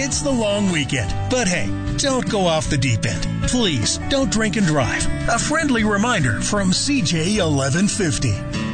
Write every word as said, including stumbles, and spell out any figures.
It's the long weekend, but hey, don't go off the deep end. Please don't drink and drive. A friendly reminder from C J eleven fifty.